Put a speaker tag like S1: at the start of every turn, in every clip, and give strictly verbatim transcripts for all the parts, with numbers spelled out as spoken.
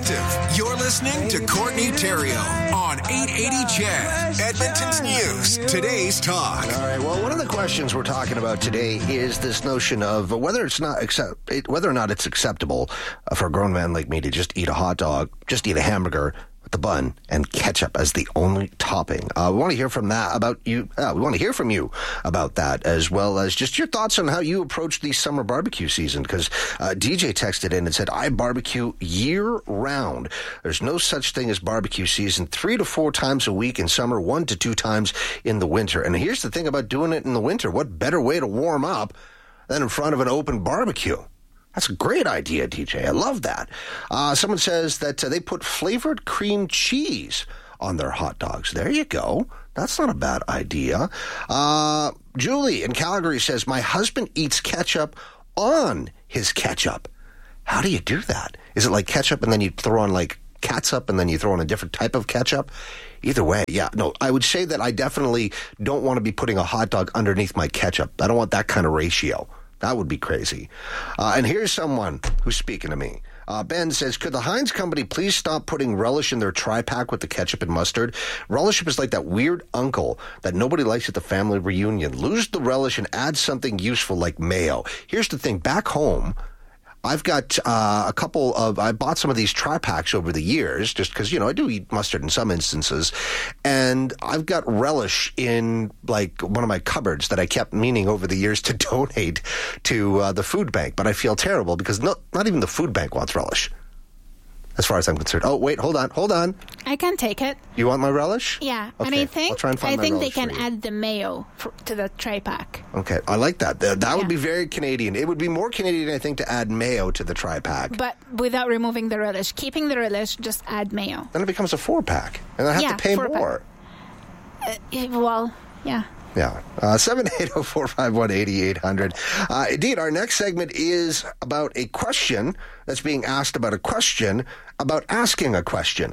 S1: perspective. You're listening to Courtney Theriault on eight eighty C H E D, Edmonton's News, today's talk.
S2: All right, well, one of the questions we're talking about today is this notion of whether it's not accept, whether or not it's acceptable for a grown man like me to just eat a hot dog, just eat a hamburger with the bun and ketchup as the only topping. Uh, we want to hear from that about you. Uh, we want to hear from you about that, as well as just your thoughts on how you approach the summer barbecue season. Because uh, D J texted in and said, "I barbecue year round. There's no such thing as barbecue season. Three to four times a week in summer, one to two times in the winter." And here's the thing about doing it in the winter: what better way to warm up than in front of an open barbecue? That's a great idea, D J. I love that. Uh, someone says that uh, they put flavored cream cheese on their hot dogs. There you go. That's not a bad idea. Uh, Julie in Calgary says, "My husband eats ketchup on his ketchup." How do you do that? Is it like ketchup and then you throw on like catsup and then you throw on a different type of ketchup? Either way, yeah. No, I would say that I definitely don't want to be putting a hot dog underneath my ketchup. I don't want that kind of ratio. That would be crazy. Uh, and here's someone who's speaking to me. Uh, Ben says, "Could the Heinz company please stop putting relish in their tri-pack with the ketchup and mustard? Relish is like that weird uncle that nobody likes at the family reunion. Lose the relish and add something useful like mayo." Here's the thing. Back home, I've got uh, a couple of, I bought some of these tri-packs over the years just because, you know, I do eat mustard in some instances. And I've got relish in like one of my cupboards that I kept meaning over the years to donate to uh, the food bank. But I feel terrible because no, not even the food bank wants relish, as far as I'm concerned. Oh, wait, hold on, hold on.
S3: I can take it.
S2: You want my relish?
S3: Yeah,
S2: okay.
S3: and I think
S2: I'll try and find
S3: I
S2: my
S3: think they
S2: relish
S3: can
S2: for you.
S3: add the mayo for, to the tri-pack.
S2: Okay, I like that. That, that
S3: Yeah.
S2: would be very Canadian. It would be more Canadian, I think, to add mayo to the tri-pack.
S3: But without removing the relish. Keeping the relish, just add mayo.
S2: Then it becomes a four-pack, and I have
S3: Yeah,
S2: to pay
S3: four-pack.
S2: more.
S3: Uh, well, yeah.
S2: Yeah. Uh, seven eight zero, four five one, eight eight hundred. Uh, indeed, our next segment is about a question that's being asked about a question about asking a question.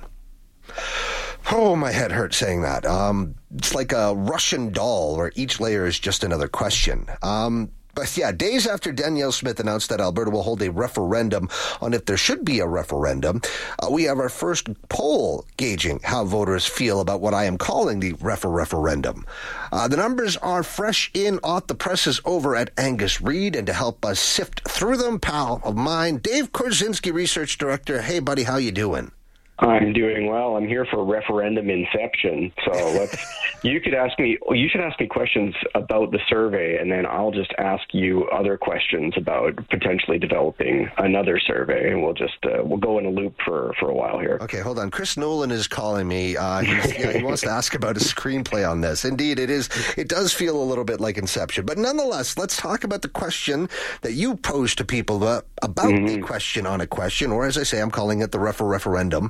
S2: Oh, my head hurts saying that. Um, it's like a Russian doll where each layer is just another question. Um, But yeah, days after Danielle Smith announced that Alberta will hold a referendum on if there should be a referendum, uh, we have our first poll gauging how voters feel about what I am calling the refer-referendum. Uh, the numbers are fresh in off the presses over at Angus Reid, and to help us sift through them, pal of mine, Dave Korzinski, Research Director. Hey, buddy, how you doing?
S4: I'm doing well. I'm here for referendum inception. So let's. You could ask me. You should ask me questions about the survey, and then I'll just ask you other questions about potentially developing another survey, and we'll just uh, we'll go in a loop for, for a while here.
S2: Okay, hold on. Chris Nolan is calling me. Uh, he's, yeah, he wants to ask about a screenplay on this. Indeed, it is. It does feel a little bit like Inception, but nonetheless, let's talk about the question that you posed to people uh, about mm-hmm. the question on a question, or as I say, I'm calling it the refer referendum.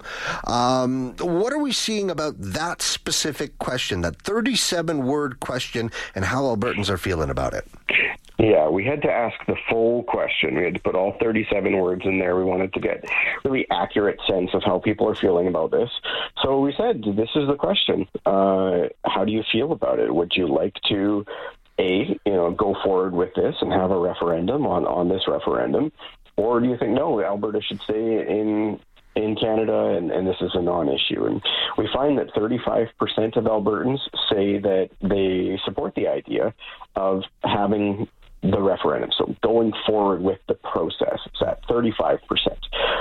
S2: Um, what are we seeing about that specific question, that thirty-seven word question, and how Albertans are feeling about it?
S4: Yeah, we had to ask the full question. We had to put all thirty-seven words in there. We wanted to get really accurate sense of how people are feeling about this. So we said, this is the question. Uh, how do you feel about it? Would you like to, A, you know, go forward with this and have a referendum on, on this referendum? Or do you think, no, Alberta should stay in in Canada, and, and this is a non-issue? And we find that thirty-five percent of Albertans say that they support the idea of having the referendum, so going forward with the process. It's at thirty-five percent.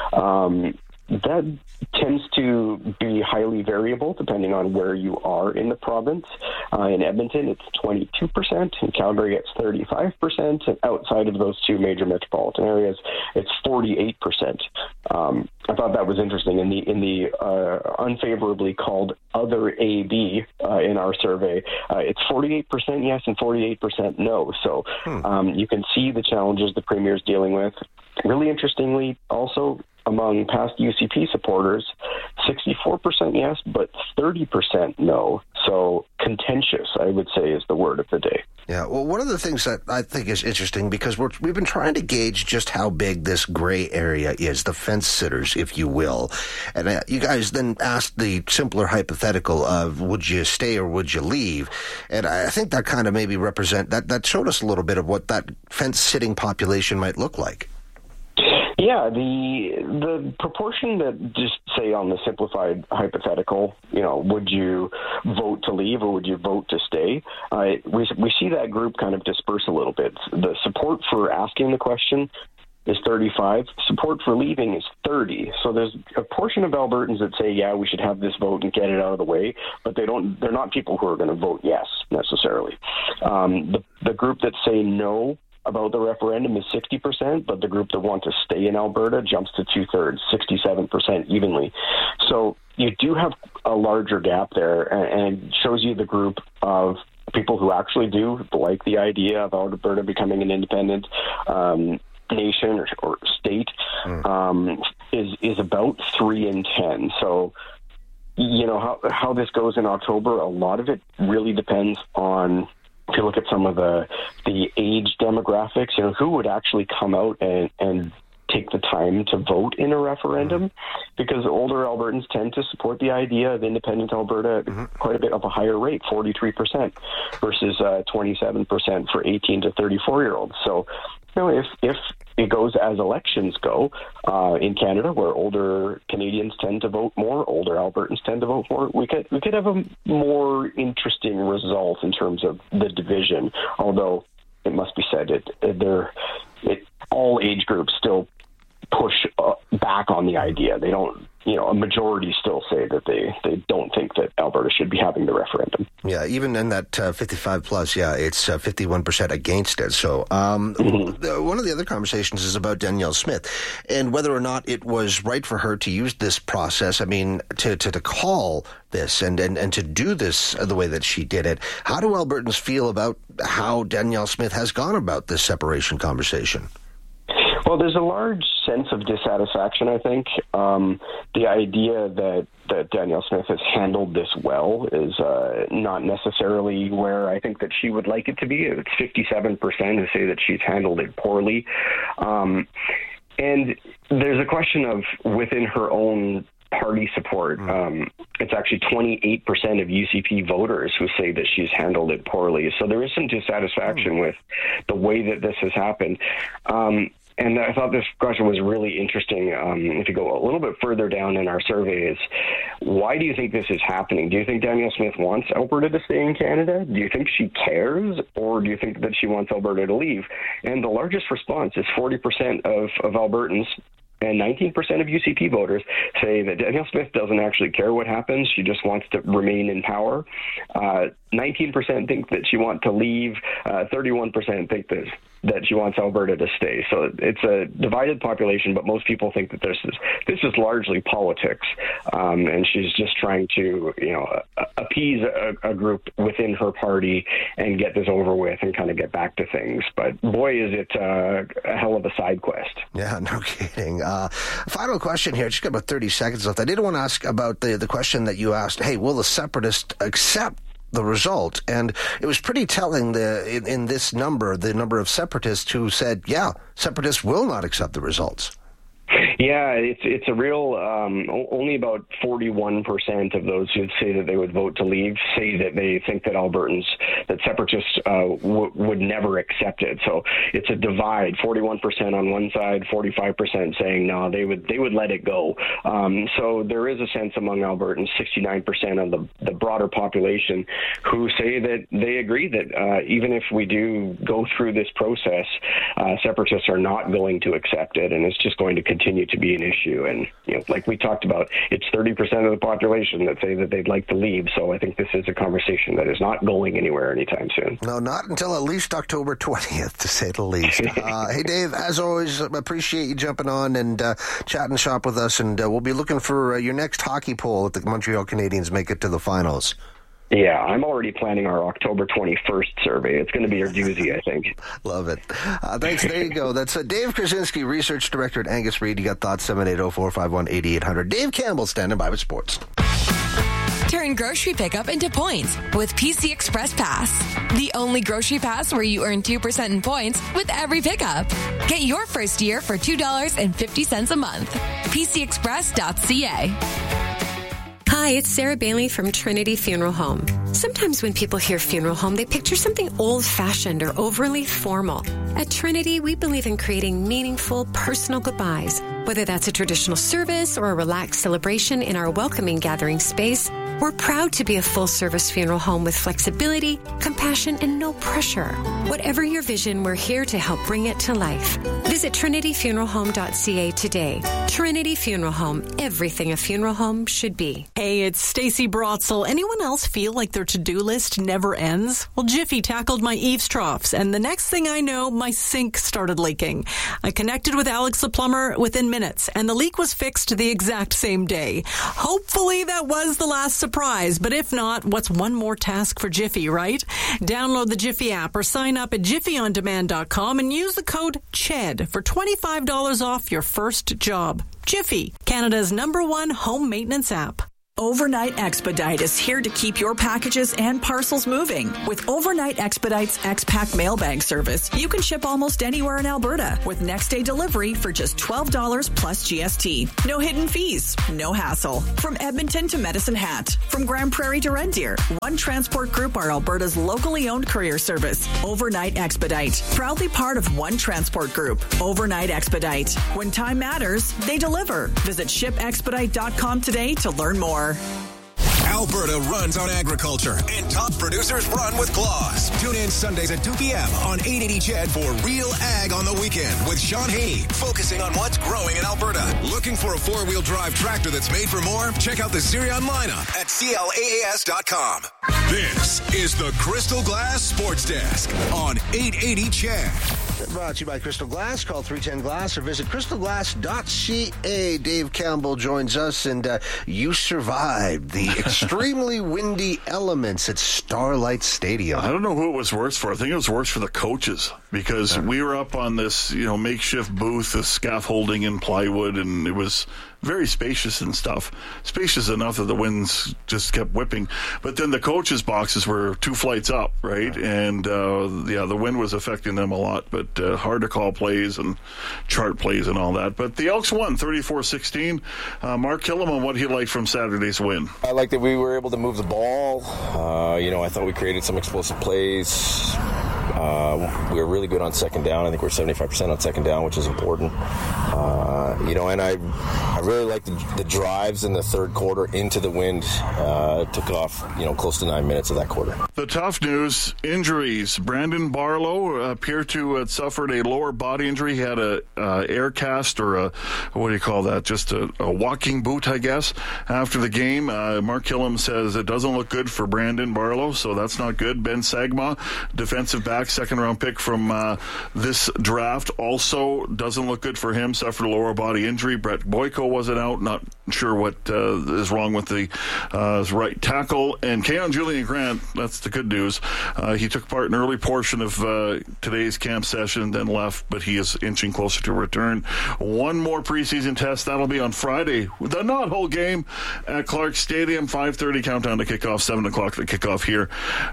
S4: Um, that tends to be highly variable depending on where you are in the province. Uh, in Edmonton, it's twenty-two percent. In Calgary, it's thirty-five percent. And outside of those two major metropolitan areas, it's forty-eight percent. Um, I thought that was interesting. In the in the uh, unfavorably called other A B uh, in our survey, uh, it's forty-eight percent yes and forty-eight percent no. So hmm. um, you can see the challenges the Premier is dealing with. Really interestingly, also, among past U C P supporters, sixty-four percent yes, but thirty percent no. So contentious, I would say, is the word of the day.
S2: Yeah, well, one of the things that I think is interesting, because we're, we've been trying to gauge just how big this gray area is, the fence sitters, if you will. And uh, you guys then asked the simpler hypothetical of would you stay or would you leave? And I think that kind of maybe represent, that, that showed us a little bit of what that fence-sitting population might look like.
S4: Yeah, the the proportion that, just say on the simplified hypothetical, you know, would you vote to leave or would you vote to stay? Uh, we we see that group kind of disperse a little bit. The support for asking the question is thirty-five. Support for leaving is thirty. So there's a portion of Albertans that say, yeah, we should have this vote and get it out of the way, but they don't. They're not people who are going to vote yes necessarily. Um, the the group that say no about the referendum is sixty percent, but the group that want to stay in Alberta jumps to two-thirds, sixty-seven percent evenly. So you do have a larger gap there, and it shows you the group of people who actually do like the idea of Alberta becoming an independent um, nation or, or state mm. um, is is about three in ten. So, you know, how, how this goes in October, a lot of it really depends on, if you look at some of the the age demographics, you know, who would actually come out and, and take the time to vote in a referendum, mm-hmm. because older Albertans tend to support the idea of independent Alberta at mm-hmm. quite a bit of a higher rate, forty-three percent versus uh, twenty-seven percent for eighteen to thirty-four-year-olds. So, you know, if, if it goes as elections go uh, in Canada, where older Canadians tend to vote more, older Albertans tend to vote more, we could we could have a more interesting result in terms of the division. Although it must be said, it, it there it all age groups still push uh, back on the idea. They don't, you know, a majority still say that they, they don't think that Alberta should be having the referendum.
S2: Yeah, even in that uh, fifty-five plus, yeah, it's uh, fifty-one percent against it. So um, mm-hmm. the, one of the other conversations is about Danielle Smith and whether or not it was right for her to use this process. I mean, to, to, to call this and, and, and to do this the way that she did it. How do Albertans feel about how Danielle Smith has gone about this separation conversation?
S4: Well, there's a large sense of dissatisfaction, I think. Um, the idea that, that Danielle Smith has handled this well is uh, not necessarily where I think that she would like it to be. It's fifty-seven percent who say that she's handled it poorly. Um, and there's a question of within her own party support. Um, it's actually twenty-eight percent of U C P voters who say that she's handled it poorly. So there is some dissatisfaction mm. with the way that this has happened. Um, And I thought this question was really interesting. Um, if you go a little bit further down in our survey, is why do you think this is happening? Do you think Danielle Smith wants Alberta to stay in Canada? Do you think she cares? Or do you think that she wants Alberta to leave? And the largest response is forty percent of, of Albertans and nineteen percent of U C P voters say that Danielle Smith doesn't actually care what happens. She just wants to remain in power. Uh, nineteen percent think that she wants to leave. Uh, thirty-one percent think that that she wants Alberta to stay. So it's a divided population, but most people think that this is this is largely politics, um, and she's just trying to, you know, appease a, a group within her party and get this over with and kind of get back to things. But boy, is it uh, a hell of a side quest.
S2: Yeah, no kidding. Uh, final question here. Just got about thirty seconds left. I did want to ask about the the question that you asked. Hey, will the Separatists accept the result? And it was pretty telling the in, in this number, the number of Separatists who said, yeah, Separatists will not accept the results.
S4: Yeah, it's it's a real, um, only about forty-one percent of those who say that they would vote to leave say that they think that Albertans, that Separatists uh, w- would never accept it. So it's a divide, forty-one percent on one side, forty-five percent saying no, they would they would let it go. Um, so there is a sense among Albertans, sixty-nine percent of the, the broader population, who say that they agree that uh, even if we do go through this process, uh, Separatists are not going to accept it, and it's just going to continue to be an issue. And, you know, like we talked about, it's thirty percent of the population that say that they'd like to leave. So I think this is a conversation that is not going anywhere anytime soon.
S2: No, not until at least October twentieth, to say the least. uh, hey, Dave, as always, appreciate you jumping on and uh, chatting shop with us. And uh, we'll be looking for uh, your next hockey poll if the Montreal Canadiens make it to the finals.
S4: Yeah, I'm already planning our October twenty-first survey. It's going to be a doozy, I think.
S2: Love it. Uh, thanks. There you go. That's uh, Dave Krasinski, Research Director at Angus Reid. You got thoughts, seven eight zero, four five one, eight eight hundred. Dave Campbell standing by with sports.
S5: Turn grocery pickup into points with P C Express Pass. The only grocery pass where you earn two percent in points with every pickup. Get your first year for two dollars and fifty cents a month. P C express dot c a.
S6: Hi, it's Sarah Bailey from Trinity Funeral Home. Sometimes when people hear funeral home, they picture something old-fashioned or overly formal. At Trinity, we believe in creating meaningful, personal goodbyes. Whether that's a traditional service or a relaxed celebration in our welcoming gathering space, we're proud to be a full-service funeral home with flexibility, compassion, and no pressure. Whatever your vision, we're here to help bring it to life. Visit trinity funeral home dot c a today. Trinity Funeral Home, everything a funeral home should be.
S7: Hey, it's Stacey Brotzel. Anyone else feel like their to-do list never ends? Well, Jiffy tackled my eaves troughs, and the next thing I know, my sink started leaking. I connected with Alex the plumber within minutes, and the leak was fixed the exact same day. Hopefully that was the last surprise, but if not, what's one more task for Jiffy, right? Download the Jiffy app or sign up at jiffy on demand dot com and use the code C H E D for twenty-five dollars off your first job. Jiffy, Canada's number one home maintenance app.
S8: Overnight Expedite is here to keep your packages and parcels moving. With Overnight Expedite's X-Pack mailbag service, you can ship almost anywhere in Alberta with next-day delivery for just twelve dollars plus G S T. No hidden fees, no hassle. From Edmonton to Medicine Hat, from Grand Prairie to Red Deer, One Transport Group are Alberta's locally owned courier service. Overnight Expedite, proudly part of One Transport Group. Overnight Expedite. When time matters, they deliver. Visit ship expedite dot com today to learn more.
S1: Alberta runs on agriculture, and top producers run with claws. Tune in Sundays at two p.m. on eight eighty C H E D for Real Ag on the Weekend with Sean Haney, focusing on what's growing in Alberta. Looking for a four-wheel drive tractor that's made for more? Check out the Zirion lineup at C L A A S dot com. This is the Crystal Glass Sports Desk on eight eighty C H E D.
S2: Brought to you by Crystal Glass. Call three ten glass or visit crystal glass dot c a. Dave Campbell joins us, and uh, you survived the extremely windy elements at Starlight Stadium.
S9: I don't know who it was worse for. I think it was worse for the coaches, because yeah. we were up on this, you know, makeshift booth, the scaffolding and plywood, and it was very spacious and stuff. Spacious enough that the winds just kept whipping. But then the coaches' boxes were two flights up, right? And, uh, yeah, the wind was affecting them a lot, but uh, hard to call plays and chart plays and all that. But the Elks won thirty-four sixteen. Uh, Mark Killam on what he liked from Saturday's win.
S10: I liked that we were able to move the ball. Uh, you know, I thought we created some explosive plays. Uh, we were really good on second down. I think we're seventy-five percent on second down, which is important. Uh, you know, and I I really liked the, the drives in the third quarter into the wind. Uh, took off, you know, close to nine minutes of that quarter.
S9: The tough news, injuries. Brandon Barlow appeared to have suffered a lower body injury. He had a uh, air cast, or a, what do you call that, just a, a walking boot, I guess, after the game. Uh, Mark Killam says it doesn't look good for Brandon Barlow, so that's not good. Ben Sagma, defensive back, second round pick from uh, this draft, also doesn't look good for him, suffered a lower body injury. Brett Boyko wasn't out, not sure what uh, is wrong with the uh, right tackle. And Keon Julian Grant, that's the good news. Uh, he took part in an early portion of uh, today's camp session, then left, but he is inching closer to return. One more preseason test, that'll be on Friday, the not whole game at Clark Stadium, five thirty countdown to kickoff, seven o'clock to kickoff here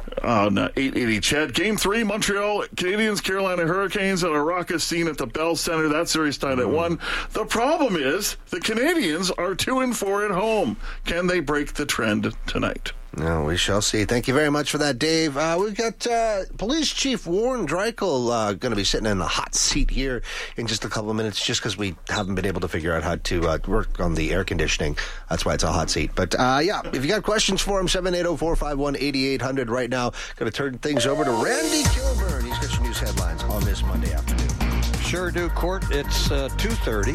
S9: on uh, eight eighty C H E D. Game three, Montreal Canadiens, Carolina Hurricanes on a raucous scene at the Bell Center. That series tied at one. The problem is the Canadiens are two and four at home. Can they break the trend tonight?
S2: No, we shall see. Thank you very much for that, Dave. Uh, we've got uh, Police Chief Warren Dreichel uh, going to be sitting in the hot seat here in just a couple of minutes, just because we haven't been able to figure out how to uh, work on the air conditioning. That's why it's a hot seat. But, uh, yeah, if you got questions for him, seven eight zero, four five one, eight eight zero zero right now. Going to turn things over to Randy Kilburn. He's got your news headlines on this Monday afternoon.
S11: Sure do, Court. It's uh, two thirty.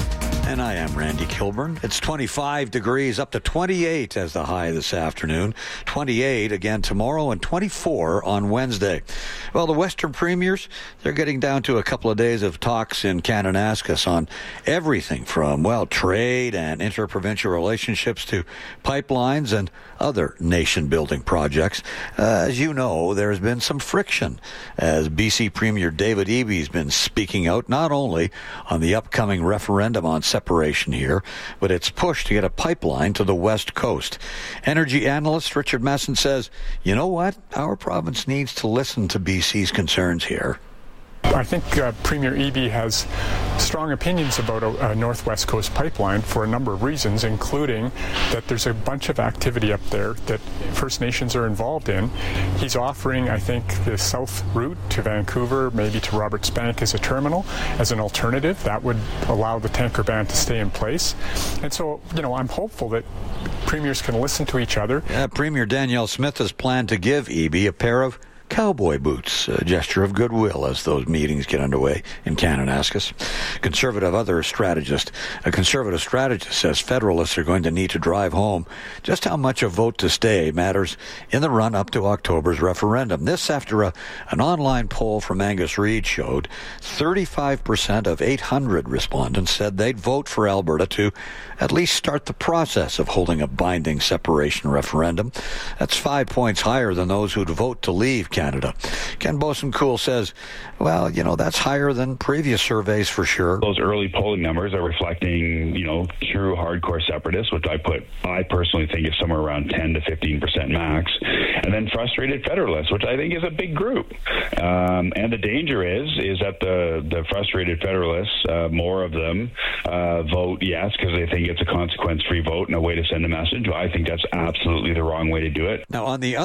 S11: And I am Randy Kilburn. It's twenty-five degrees, up to twenty-eight as the high this afternoon. twenty-eight again tomorrow, and twenty-four on Wednesday. Well, the Western Premiers, they're getting down to a couple of days of talks in Kananaskis on everything from, well, trade and interprovincial relationships to pipelines and other nation-building projects. Uh, as you know, there's been some friction as B C Premier David Eby's been speaking out not only on the upcoming referendum on separation here, but its push to get a pipeline to the West Coast. Energy analyst Richard Messon says, you know what? Our province needs to listen to B C's concerns here.
S12: I think uh, Premier Eby has strong opinions about a, a Northwest Coast pipeline for a number of reasons, including that there's a bunch of activity up there that First Nations are involved in. He's offering, I think, the south route to Vancouver, maybe to Roberts Bank as a terminal, as an alternative. That would allow the tanker ban to stay in place. And so, you know, I'm hopeful that premiers can listen to each other.
S11: Yeah, Premier Danielle Smith has planned to give Eby a pair of cowboy boots, a gesture of goodwill as those meetings get underway in Kananaskis. Conservative other strategist, a conservative strategist says Federalists are going to need to drive home just how much a vote to stay matters in the run-up to October's referendum. This after a, an online poll from Angus Reid showed thirty-five percent of eight hundred respondents said they'd vote for Alberta to at least start the process of holding a binding separation referendum. That's five points higher than those who'd vote to leave Canada. Ken Bosencool says, well, you know, that's higher than previous surveys for sure.
S13: Those early polling numbers are reflecting, you know, true hardcore separatists, which I put, I personally think is somewhere around ten to fifteen percent max, and then frustrated Federalists, which I think is a big group. Um, and the danger is, is that the, the frustrated Federalists, uh, more of them uh, vote yes because they think it's a consequence-free vote and a way to send a message. Well, I think that's absolutely the wrong way to do it.
S11: Now, on the